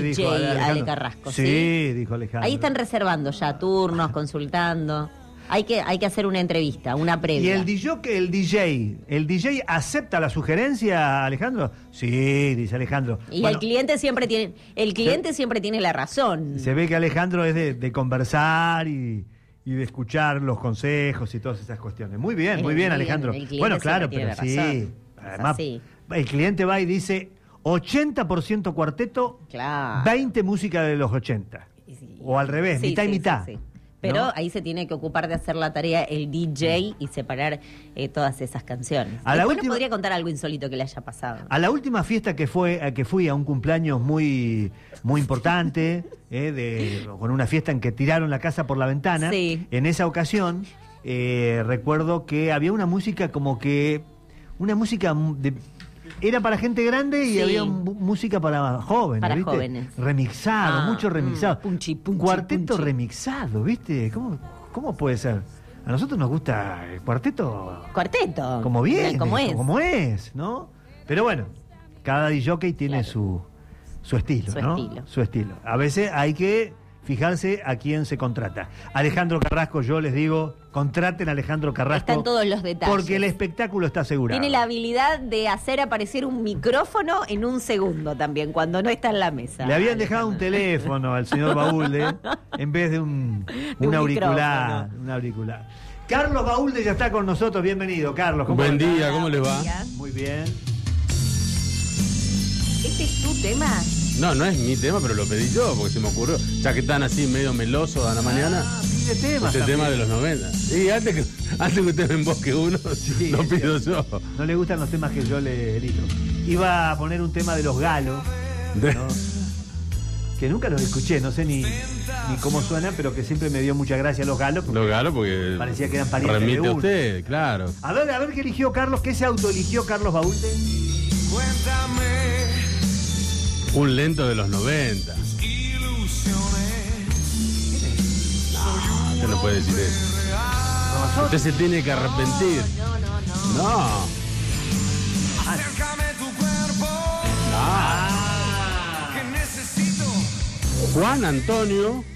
dijo Alejandro. Ale Carrasco. Sí, dijo Alejandro. Ahí están reservando ya turnos, consultando. Hay que hacer una entrevista, una previa. ¿Y el DJ acepta la sugerencia, Alejandro? Sí, dice Alejandro. Y bueno, el cliente siempre tiene la razón. se ve que Alejandro es de conversar y de escuchar los consejos y todas esas cuestiones. Muy bien, Alejandro. Bueno, claro, pero sí. Además, el cliente va y dice 80% cuarteto, claro. 20 música de los 80. O al revés, mitad y mitad. Sí. Pero ¿no? ahí se tiene que ocupar de hacer la tarea el DJ y separar todas esas canciones. Podría contar algo insólito que le haya pasado. A la última fiesta que fui a un cumpleaños muy, muy importante, con una fiesta en que tiraron la casa por la ventana, sí. En esa ocasión recuerdo que había una música era para gente grande y sí. Había música para jóvenes, para ¿viste? Jóvenes. Remixado, mucho remixado. Punchi, cuarteto remixado, ¿viste? ¿Cómo puede ser? A nosotros nos gusta el cuarteto. Cuarteto. Como bien, como es, ¿no? Pero bueno, cada DJ tiene su estilo, Su estilo. A veces hay que fijarse a quién se contrata. Alejandro Carrasco, yo les digo, contraten a Alejandro Carrasco. Están todos los detalles. Porque el espectáculo está asegurado. Tiene la habilidad de hacer aparecer un micrófono en un segundo también, cuando no está en la mesa. Le habían dejado un teléfono al señor Baulde en vez de un auricular. Un auricular. Carlos Baulde ya está con nosotros. Bienvenido, Carlos. Buen día, ¿cómo le va? Muy bien. ¿Este es tu tema? No es mi tema, pero lo pedí yo, porque se me ocurrió. Ya que están así medio melosos a la mañana. Pide temas. Este tema de los 90. Y antes que usted me embosque uno, sí, lo pido yo. No le gustan los temas que yo le elijo. Iba a poner un tema de los Galos, ¿no? Que nunca los escuché, no sé ni cómo suena, pero que siempre me dio mucha gracia los Galos. Los Galos porque parecía que eran parientes remite de uno. A usted, claro. A ver qué eligió Carlos, qué se autoeligió Carlos Baulde. Cuéntame. Un lento de los 90. Usted no puede decir eso. Usted se tiene que arrepentir. No. Acércame tu cuerpo. Que necesito. Juan Antonio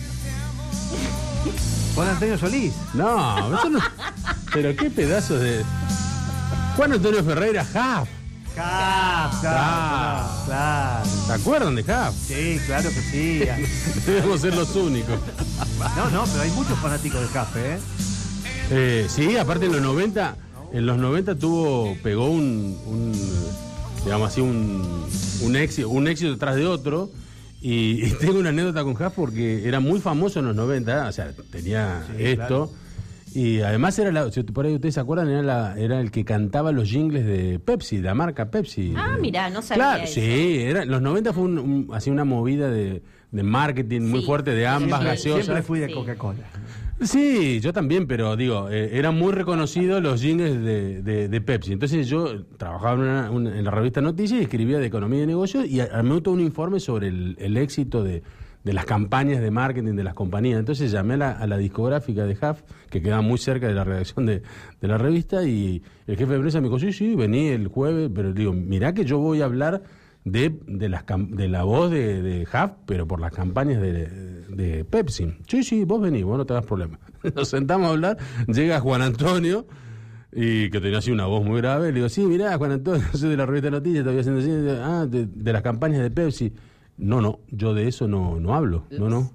Solís. No, eso no. Pero qué pedazos de. Juan Antonio Ferreira, Jaf. Claro. ¿Se acuerdan de Jaf? Sí, claro que sí. Debemos ser los únicos. No, pero hay muchos fanáticos de Jaf, sí, aparte en los 90 pegó digamos así, un éxito tras de otro. Y tengo una anécdota con Jaf porque era muy famoso en los 90, o sea, tenía esto. Claro. Y además si por ahí ustedes se acuerdan, era el que cantaba los jingles de Pepsi, la marca Pepsi. Mirá, no sabía. Claro, eso. sí, los 90 fue así una movida de marketing muy fuerte de ambas gaseosas. Siempre fui de Coca-Cola. Sí, yo también, pero digo, eran muy reconocidos los jingles de Pepsi. Entonces yo trabajaba en la revista Noticias y escribía de economía y negocios y armé todo un informe sobre el éxito de las campañas de marketing de las compañías. Entonces llamé a la discográfica de Jaf, que quedaba muy cerca de la redacción de la revista, y el jefe de prensa me dijo, sí, vení el jueves, pero digo, mirá que yo voy a hablar de la voz de Jaf, pero por las campañas de Pepsi. Sí, vos venís, vos no te das problema. Nos sentamos a hablar, llega Juan Antonio, y que tenía así una voz muy grave, le digo, sí, mirá, Juan Antonio, soy de la revista Noticias, todavía haciendo así, de las campañas de Pepsi. No, yo de eso no hablo, no.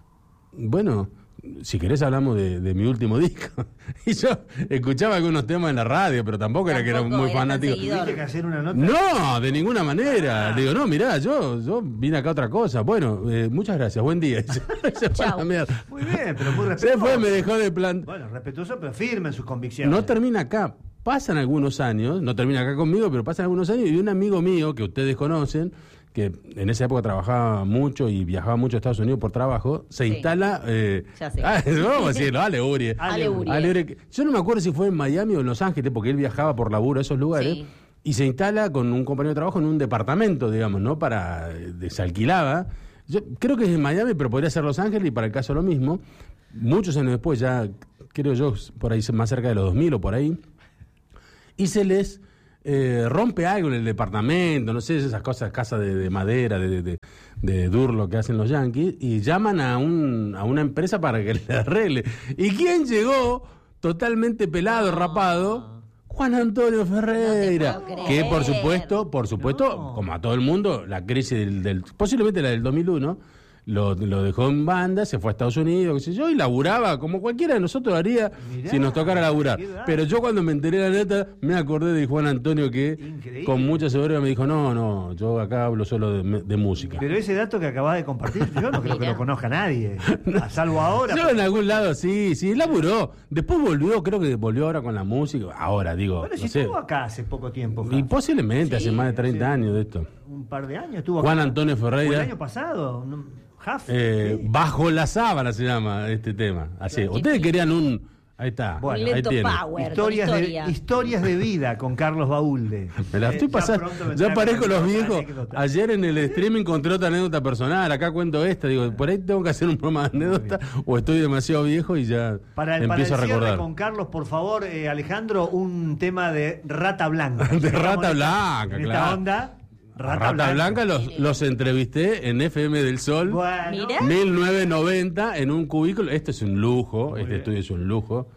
Bueno, si querés hablamos de mi último disco. Y yo escuchaba algunos temas en la radio, pero tampoco era que era muy fanático. ¿Tuviste que hacer una nota? No, de ninguna manera. Digo, no, mirá, yo vine acá a otra cosa. Bueno, muchas gracias, buen día. Chao. Muy bien, pero muy respetuoso. Se fue, me dejó de plan. Bueno, respetuoso, pero firme en sus convicciones. No termina acá. Pasan algunos años, no termina acá conmigo, pero pasan algunos años, y un amigo mío que ustedes conocen, que en esa época trabajaba mucho y viajaba mucho a Estados Unidos por trabajo, se instala... ya sé. Vamos a decirlo, Ale Uriel. Yo no me acuerdo si fue en Miami o en Los Ángeles, porque él viajaba por laburo a esos lugares, sí. Y se instala con un compañero de trabajo en un departamento, digamos, ¿no? Se alquilaba. Yo creo que es en Miami, pero podría ser Los Ángeles, y para el caso lo mismo. Muchos años después, ya creo yo, por ahí más cerca de los 2000 o por ahí, y se les rompe algo en el departamento, no sé, esas cosas, casas de madera, de Durlo que hacen los yanquis, y llaman a una empresa para que le arregle. ¿Y quién llegó totalmente pelado, rapado? Juan Antonio Ferreira, que por supuesto, como a todo el mundo, la crisis posiblemente la del 2001, lo dejó en banda, se fue a Estados Unidos, qué sé yo, y laburaba como cualquiera de nosotros haría si nos tocara laburar. Pero yo cuando me enteré de la neta, me acordé de Juan Antonio que con mucha seguridad me dijo, no, yo acá hablo solo de música. Pero ese dato que acabas de compartir, yo no creo que lo conozca nadie, a salvo ahora. Yo en algún lado sí, laburó. Después creo que volvió ahora con la música. Ahora, digo, bueno, si estuvo acá hace poco tiempo. Y posiblemente hace más de 30 años de esto. Un par de años estuvo Juan acá. Antonio Ferreira. ¿El año pasado? Bajo la sábana se llama este tema. Así. Ustedes querían ahí está. Bueno, ahí tiene. Power, historias de vida con Carlos Baúlde. Me la estoy pasando. Ya parezco los viejos. Ayer en el stream encontré otra anécdota personal. Acá cuento esta. Digo, por ahí tengo que hacer un programa de anécdota o estoy demasiado viejo y ya empiezo a recordar. Con Carlos, por favor, Alejandro, un tema de Rata Blanca. De Rata Blanca, en claro. Esta onda. Rata Blanca los entrevisté en FM del Sol, bueno. 1990, en un cubículo. Esto es un lujo, estudio es un lujo.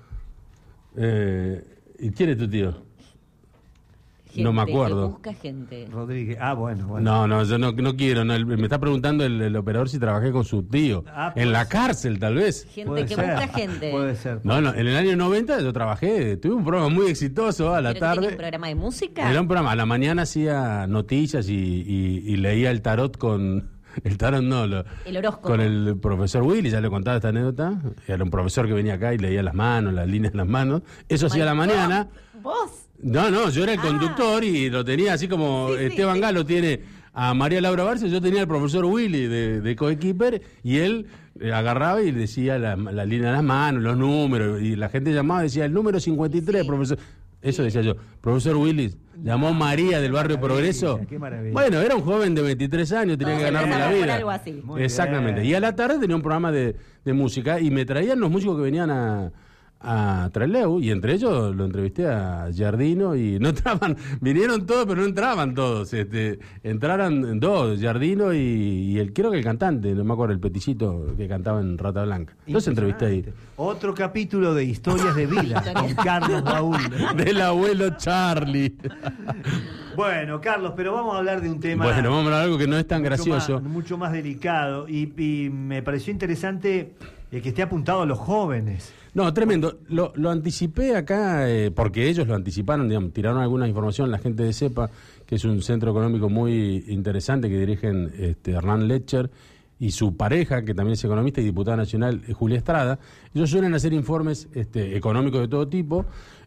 ¿Y quién es tu tío? Gente, no me acuerdo. Busca gente. Rodríguez. Bueno. No, yo no quiero. Me está preguntando el operador si trabajé con su tío. En la cárcel, tal vez. Gente que busca gente. Puede ser. No, en el año 90 yo trabajé. Tuve un programa muy exitoso a la tarde. ¿Tenía un programa de música? Era un programa. A la mañana hacía noticias y leía el tarot con... El tarot no, el horóscopo. Con el profesor Willy, ya le contaba esta anécdota. Era un profesor que venía acá y leía las manos, las líneas de las manos. Eso hacía a la mañana. ¿Vos? No, yo era el conductor y lo tenía así como Esteban Galo tiene a María Laura Barcia, yo tenía al profesor Willy de coequiper y él agarraba y decía la línea de las manos, los números, y la gente llamaba y decía el número 53, profesor. Eso decía yo. Profesor Willis, llamó María del barrio Progreso. Qué maravilla. Bueno, era un joven de 23 años, tenía que ganarme la vida. Algo así. Exactamente. Y a la tarde tenía un programa de música y me traían los músicos que venían a Trelew, y entre ellos lo entrevisté a Giardino y no entraban, vinieron todos pero no entraban todos, entraron dos, Giardino y creo que el cantante, no me acuerdo, el peticito que cantaba en Rata Blanca. Los entrevisté ahí. Otro capítulo de historias de vida con Carlos Baúlde. Del abuelo Charlie. Bueno, Carlos, pero vamos a hablar de un tema. Bueno, vamos a hablar de algo que no es tan gracioso. Mucho más delicado. Y me pareció interesante que esté apuntado a los jóvenes. No, tremendo. Lo anticipé acá porque ellos lo anticiparon, digamos, tiraron alguna información, la gente de CEPA, que es un centro económico muy interesante que dirigen Hernán Letcher y su pareja, que también es economista y diputada nacional, Julia Estrada. Ellos suelen hacer informes económicos de todo tipo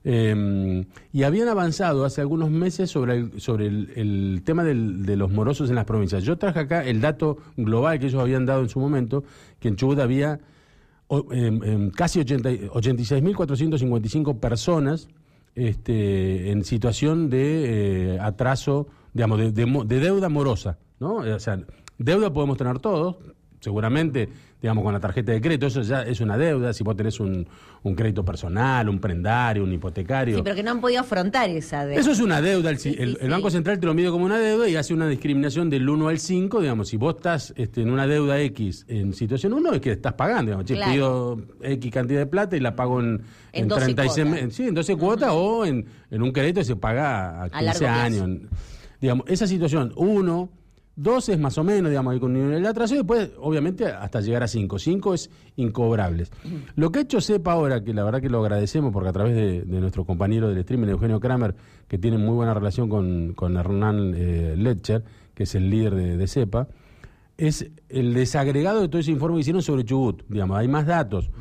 y habían avanzado hace algunos meses sobre el tema de los morosos en las provincias. Yo traje acá el dato global que ellos habían dado en su momento, que en Chubut había casi 86.455 personas en situación de atraso, digamos, de deuda morosa, ¿no? O sea, deuda podemos tener todos, seguramente, digamos, con la tarjeta de crédito, eso ya es una deuda, si vos tenés un crédito personal, un prendario, un hipotecario. Sí, pero que no han podido afrontar esa deuda. Eso es una deuda, el Banco Central te lo mide como una deuda y hace una discriminación del 1 al 5, digamos, si vos estás en una deuda X en situación 1, es que estás pagando, digamos, claro. Pido X cantidad de plata y la pago en 36 meses, sí, en 12 cuotas o en un crédito que se paga a 15 años. Digamos, esa situación, 1... 2 es más o menos, digamos, ahí con nivel de atraso, y después, obviamente, hasta llegar a 5. 5 es incobrables. Lo que ha hecho CEPA ahora, que la verdad que lo agradecemos, porque a través de nuestro compañero del streaming, Eugenio Kramer, que tiene muy buena relación con Hernán Letcher, que es el líder de CEPA, es el desagregado de todo ese informe que hicieron sobre Chubut. Digamos, hay más datos.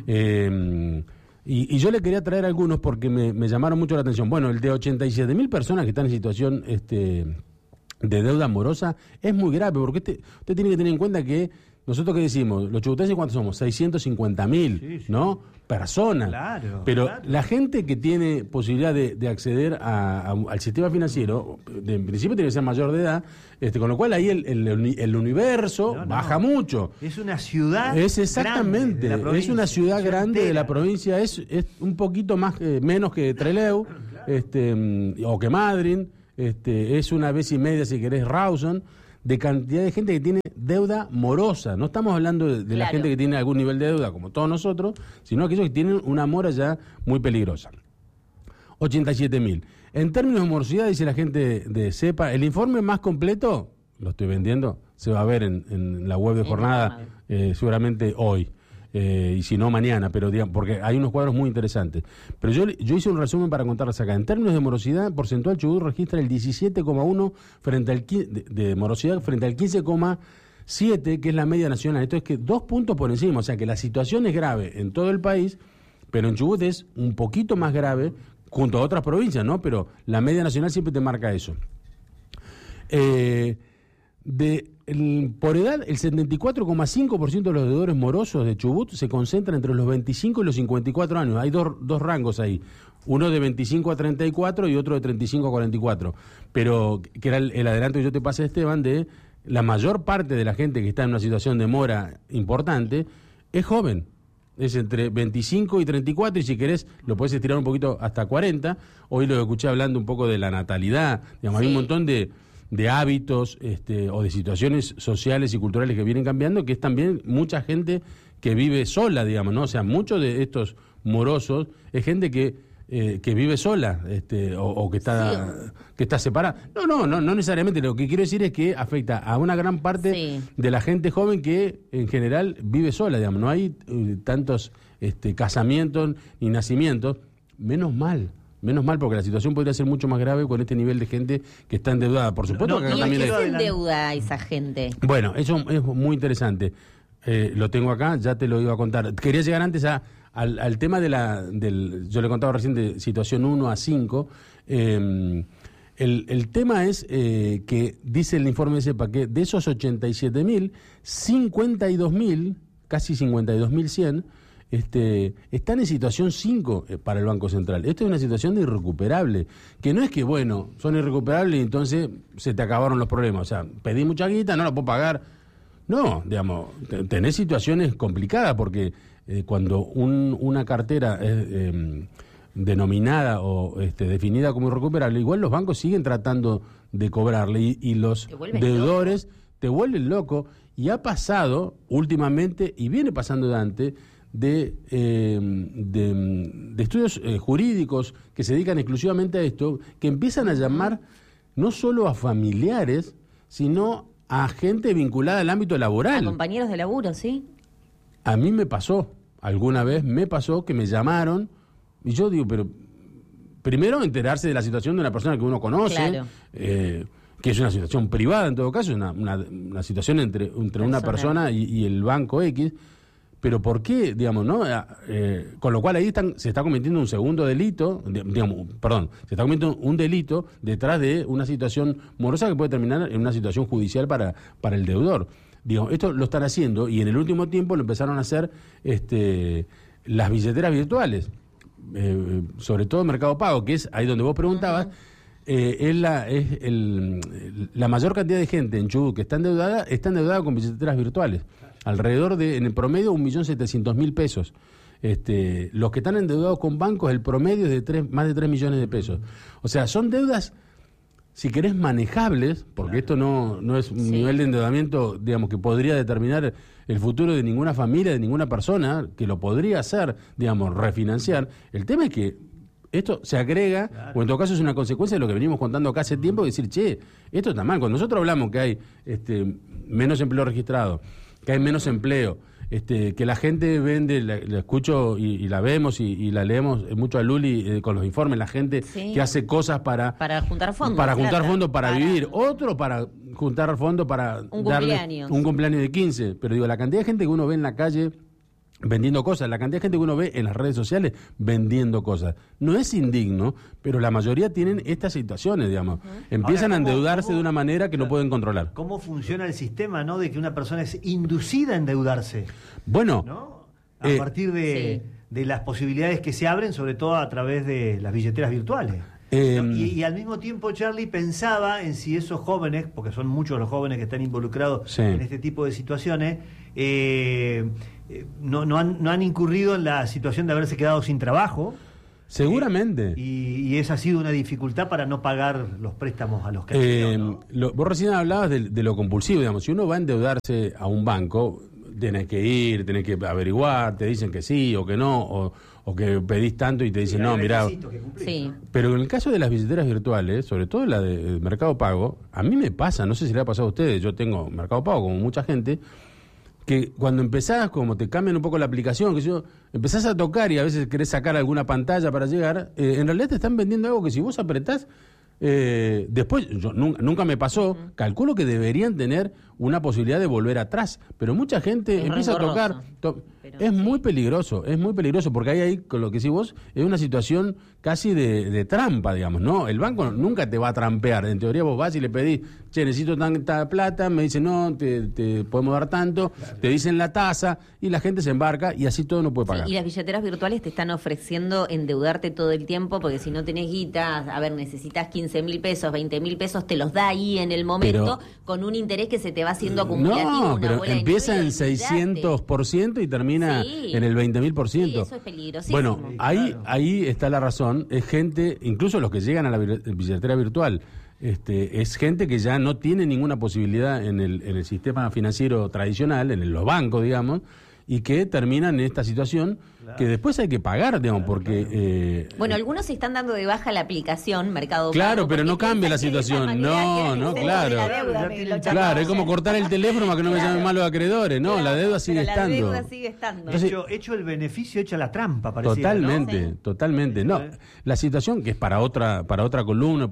Y yo le quería traer algunos porque me llamaron mucho la atención. Bueno, el de 87.000 personas que están en situación de deuda amorosa es muy grave, porque usted tiene que tener en cuenta que nosotros, ¿qué decimos? Los chubutenses, ¿cuántos somos? 650.000, ¿no? Personas. Claro, pero la gente que tiene posibilidad de acceder al sistema financiero, en principio tiene que ser mayor de edad, con lo cual ahí el universo baja mucho. Es una ciudad exactamente, grande de la provincia, es una ciudad grande de la provincia, es un poquito más menos que Trelew. o que Madryn, es una vez y media, si querés, Rawson, de cantidad de gente que tiene deuda morosa. No estamos hablando de la gente que tiene algún nivel de deuda, como todos nosotros, sino aquellos que tienen una mora ya muy peligrosa. 87.000. En términos de morosidad, dice la gente de CEPA, el informe más completo, lo estoy vendiendo, se va a ver en la web de Jornada, seguramente hoy. Y si no mañana, pero digamos, porque hay unos cuadros muy interesantes. Pero yo hice un resumen para contarles acá. En términos de morosidad, porcentual, Chubut registra el 17,1 frente al de morosidad frente al 15,7, que es la media nacional. Esto es que 2 puntos por encima, o sea que la situación es grave en todo el país, pero en Chubut es un poquito más grave junto a otras provincias, ¿no? Pero la media nacional siempre te marca eso. Por edad, el 74,5% de los deudores morosos de Chubut se concentra entre los 25 y los 54 años. Hay dos rangos ahí, uno de 25 a 34 y otro de 35 a 44. Pero, que era el adelanto que yo te pasé, Esteban, de la mayor parte de la gente que está en una situación de mora importante, es joven. Es entre 25 y 34, y si querés lo podés estirar un poquito hasta 40. Hoy lo escuché hablando un poco de la natalidad. Digamos, hay un montón de hábitos o de situaciones sociales y culturales que vienen cambiando, que es también mucha gente que vive sola, digamos, ¿no? O sea, muchos de estos morosos es gente que vive sola, o que está separada. No necesariamente. Lo que quiero decir es que afecta a una gran parte de la gente joven que en general vive sola, digamos. No hay tantos casamientos ni nacimientos. Menos mal, porque la situación podría ser mucho más grave con este nivel de gente que está endeudada. Por supuesto que también ¿qué se endeuda esa gente? Bueno, eso es muy interesante. Lo tengo acá, ya te lo iba a contar. Quería llegar antes al tema yo le contaba recién de situación 1 a 5. El tema es que dice el informe de CEPA que de esos 87.000, 52.000, casi 52.100, están en situación 5 para el Banco Central. Esto es una situación de irrecuperable, que no es que, bueno, son irrecuperables y entonces se te acabaron los problemas. O sea, pedí mucha guita, no la puedo pagar. No, digamos, tenés situaciones complicadas porque cuando una cartera es denominada o definida como irrecuperable, igual los bancos siguen tratando de cobrarle y los deudores te vuelven loco. Y ha pasado últimamente, y viene pasando de antes, de estudios jurídicos que se dedican exclusivamente a esto, que empiezan a llamar no solo a familiares, sino a gente vinculada al ámbito laboral. A compañeros de laburo, ¿sí? A mí alguna vez me pasó que me llamaron, y yo digo, pero primero enterarse de la situación de una persona que uno conoce, claro, que es una situación privada en todo caso, una situación entre una persona y el banco X. Pero ¿por qué? Digamos, ¿no? Con lo cual ahí se está cometiendo un segundo delito, se está cometiendo un delito detrás de una situación morosa que puede terminar en una situación judicial para el deudor. Digo, esto lo están haciendo y en el último tiempo lo empezaron a hacer las billeteras virtuales, sobre todo Mercado Pago, que es ahí donde vos preguntabas. La mayor cantidad de gente en Chubut que está endeudada con billeteras virtuales. Alrededor de, en el promedio, 1.700.000 pesos. Los que están endeudados con bancos, el promedio es de más de 3 millones de pesos. O sea, son deudas, si querés, manejables, porque esto no es un nivel de endeudamiento, digamos, que podría determinar el futuro de ninguna familia, de ninguna persona, que lo podría hacer, digamos, refinanciar. El tema es que esto se agrega, o en todo caso es una consecuencia de lo que venimos contando acá hace tiempo, de decir, esto está mal. Cuando nosotros hablamos que hay menos empleo registrado, que hay menos empleo, que la gente vende, la escucho y la vemos y la leemos mucho a Luli con los informes, la gente que hace cosas para juntar fondos. Para juntar fondos para vivir, otro para juntar fondos para darle un cumpleaños de 15. Pero digo, la cantidad de gente que uno ve en la calle vendiendo cosas, la cantidad de gente que uno ve en las redes sociales vendiendo cosas, no es indigno, pero la mayoría tienen estas situaciones, digamos. Empiezan a endeudarse de una manera que no pueden controlar. ¿Cómo funciona el sistema, no, de que una persona es inducida a endeudarse? Bueno, ¿no? A partir de las posibilidades que se abren, sobre todo a través de las billeteras virtuales. Y al mismo tiempo, Charlie, pensaba en si esos jóvenes, porque son muchos los jóvenes que están involucrados en este tipo de situaciones, no han incurrido en la situación de haberse quedado sin trabajo. Seguramente. Y esa ha sido una dificultad para no pagar los préstamos a los que vos recién hablabas de lo compulsivo, digamos. Si uno va a endeudarse a un banco, tenés que ir, tenés que averiguar, te dicen que sí o que no, o que pedís tanto y te dicen no, mirá. Sí. Pero en el caso de las billeteras virtuales, sobre todo la de Mercado Pago, a mí me pasa, no sé si le ha pasado a ustedes, yo tengo Mercado Pago como mucha gente, que cuando empezás, como te cambian un poco la aplicación, que yo empezás a tocar y a veces querés sacar alguna pantalla para llegar, en realidad te están vendiendo algo que si vos apretás, después, nunca me pasó, calculo que deberían tener una posibilidad de volver atrás, pero mucha gente empieza a tocar, es muy peligroso, porque ahí, con lo que decís vos, es una situación casi de trampa, digamos, ¿no? El banco nunca te va a trampear, en teoría vos vas y le pedís, che, necesito tanta plata, me dicen, no, te podemos dar tanto, claro. Te dicen la tasa, y la gente se embarca, y así todo no puede pagar. Sí, y las billeteras virtuales te están ofreciendo endeudarte todo el tiempo, porque si no tenés guita, a ver, necesitas 15.000 pesos, 20.000 pesos, te los da ahí en el momento, pero, con un interés que se te va haciendo acumulativo. No, pero empieza en 600% y termina en el 20.000%. Sí, eso es peligrosísimo. Bueno, ahí está la razón. Es gente, incluso los que llegan a la billetera virtual, es gente que ya no tiene ninguna posibilidad en el sistema financiero tradicional, en los bancos, digamos, y que terminan en esta situación que después hay que pagar, digamos, porque... bueno, algunos se están dando de baja la aplicación Mercado Pago. Claro, pero no cambia la situación. No, claro. Claro, es como cortar el teléfono para que no me llamen malos acreedores. No, la deuda sigue estando. La deuda sigue estando. Entonces, hecho el beneficio, hecha la trampa, pareciera, totalmente, ¿no? Totalmente. No, la situación que es para otra columna,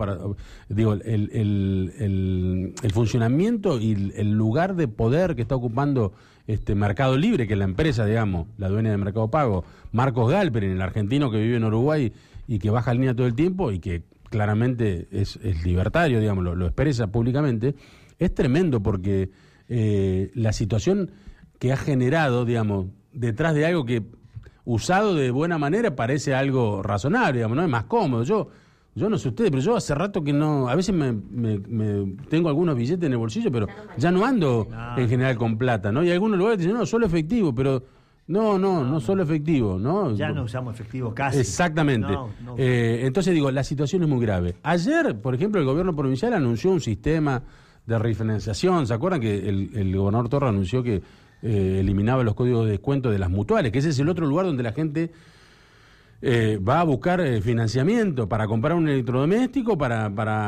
el funcionamiento y el lugar de poder que está ocupando Mercado Libre, que es la empresa, digamos, la dueña de Mercado Pago, Marcos Galperin, el argentino que vive en Uruguay y que baja línea todo el tiempo y que claramente es libertario, digamos, lo expresa públicamente, es tremendo porque la situación que ha generado, digamos, detrás de algo que usado de buena manera parece algo razonable, digamos, no es más cómodo. Yo no sé ustedes, pero yo hace rato que no... A veces me tengo algunos billetes en el bolsillo, pero ya no ando en general con plata, ¿no? Y algunos lugares dicen, no, solo efectivo, pero... No solo efectivo, ¿no? Ya no usamos efectivo casi. Exactamente. Entonces digo, la situación es muy grave. Ayer, por ejemplo, el gobierno provincial anunció un sistema de refinanciación. ¿Se acuerdan que el gobernador Torra anunció que eliminaba los códigos de descuento de las mutuales? Que ese es el otro lugar donde la gente... va a buscar financiamiento para comprar un electrodoméstico para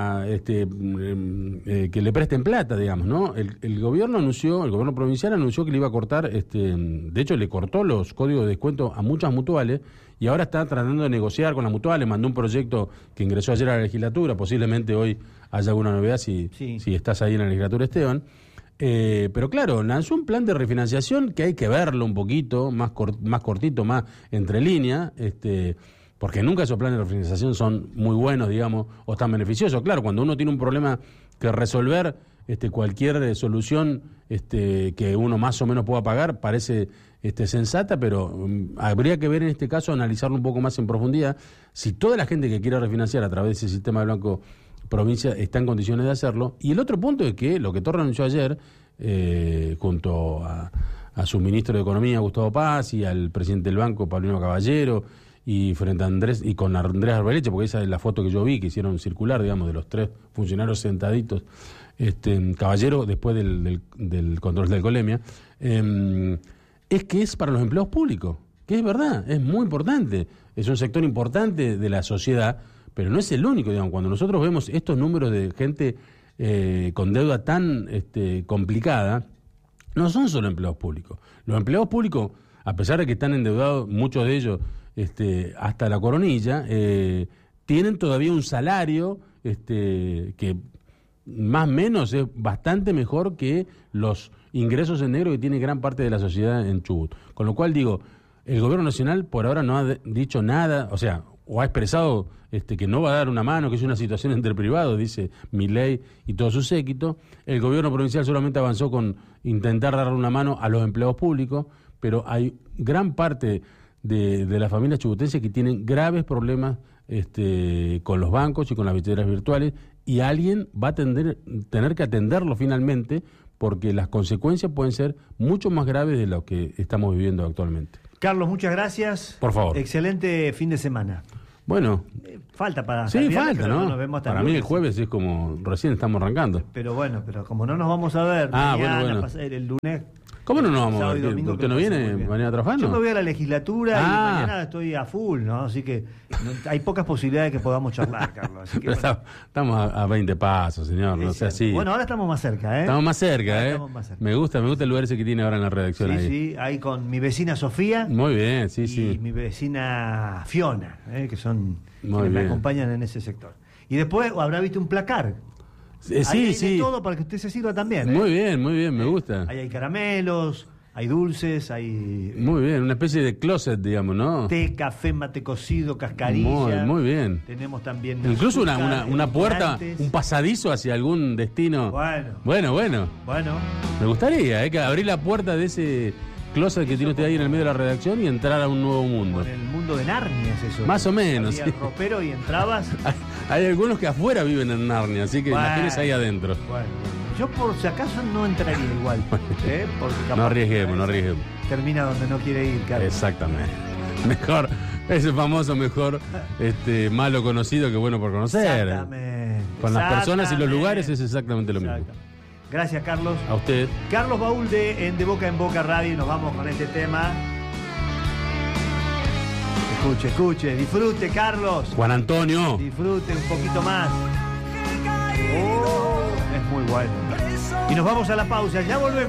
que le presten plata, digamos, ¿no? El gobierno provincial anunció que le iba a cortar, de hecho le cortó los códigos de descuento a muchas mutuales y ahora está tratando de negociar con las mutuales, mandó un proyecto que ingresó ayer a la legislatura, posiblemente hoy haya alguna novedad si estás ahí en la legislatura, Esteban. Pero claro, lanzó un plan de refinanciación que hay que verlo un poquito, más cortito, más entre líneas, porque nunca esos planes de refinanciación son muy buenos, digamos, o están beneficiosos. Claro, cuando uno tiene un problema que resolver, cualquier solución que uno más o menos pueda pagar parece sensata, pero habría que ver en este caso, analizarlo un poco más en profundidad, si toda la gente que quiera refinanciar a través de ese sistema de Banco Provincia está en condiciones de hacerlo. Y el otro punto es que lo que Torra anunció ayer, junto a su ministro de Economía, Gustavo Paz, y al presidente del banco, Paulino Caballero, y frente a Andrés, y con Andrés Arbeleche, porque esa es la foto que yo vi, que hicieron circular, digamos, de los tres funcionarios sentaditos, Caballero, después del control de alcoholemia, es que es para los empleados públicos, que es verdad, es muy importante, es un sector importante de la sociedad, pero no es el único, digamos. Cuando nosotros vemos estos números de gente con deuda tan complicada, no son solo empleados públicos. Los empleados públicos, a pesar de que están endeudados, muchos de ellos hasta la coronilla, tienen todavía un salario que más o menos es bastante mejor que los ingresos en negro que tiene gran parte de la sociedad en Chubut. Con lo cual digo, el gobierno nacional por ahora no ha dicho nada, o ha expresado que no va a dar una mano, que es una situación entre privados, dice Milei y todo su séquito. El gobierno provincial solamente avanzó con intentar darle una mano a los empleados públicos, pero hay gran parte de las familias chubutenses que tienen graves problemas con los bancos y con las billeteras virtuales, y alguien va a tener que atenderlo finalmente, porque las consecuencias pueden ser mucho más graves de lo que estamos viviendo actualmente. Carlos, muchas gracias. Por favor. Excelente fin de semana. Bueno. Falta para... Sí, falta, ¿no? Nos vemos hasta para mí el jueves es como recién estamos arrancando. Pero bueno, como no nos vamos a ver mañana, bueno. El lunes... ¿Cómo no nos vamos a ver? ¿Usted no viene mañana a trabajar? Yo me voy a la legislatura y mañana estoy a full, ¿no? Así que hay pocas posibilidades de que podamos charlar, Carlos. Así que, estamos a 20 pasos, señor, no sea así. Bueno, ahora estamos más cerca, ¿eh? Estamos más cerca, ¿eh? Estamos más cerca. Me gusta el lugar ese que tiene ahora en la redacción ahí. Sí, ahí con mi vecina Sofía. Muy bien, sí, y mi vecina Fiona, que son quienes me acompañan en ese sector. Y después habrá visto un placar. Sí. De todo para que usted se sirva también. Muy bien, me gusta. Ahí hay caramelos, hay dulces, hay... Muy bien, una especie de closet, digamos, ¿no? Té, café, mate cocido, cascarilla. Muy bien. Tenemos también... Incluso una puerta, un pasadizo hacia algún destino. Bueno. Me gustaría, que abrir la puerta de ese closet que tiene usted ahí en el medio de la redacción y entrar a un nuevo mundo. En el mundo de Narnia es eso. Más o menos. Había el ropero y entrabas... Hay algunos que afuera viven en Narnia, así que imagínese ahí adentro. Bueno, yo por si acaso no entraría igual. Porque no arriesguemos. Termina donde no quiere ir, Carlos. Exactamente. Mejor, ese famoso malo conocido que bueno por conocer. Exactamente. Con las personas y los lugares es exactamente lo mismo. Gracias, Carlos. A usted. Carlos Baúl de Boca en Boca Radio y nos vamos con este tema. Escuche, disfrute, Carlos. Juan Antonio. Disfrute un poquito más. Es muy bueno. Y nos vamos a la pausa, ya volvemos.